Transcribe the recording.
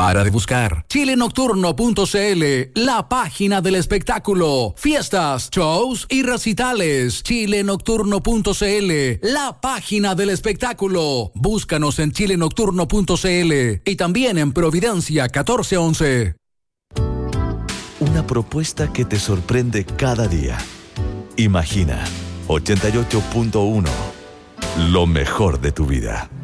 para de buscar. Chilenocturno.cl, la página del espectáculo. Fiestas, shows y recitales. Chilenocturno.cl, la página del espectáculo. Búscanos en chilenocturno.cl y también en Providencia 1411. Una propuesta que te sorprende cada día. Imagina 88.1, lo mejor de tu vida.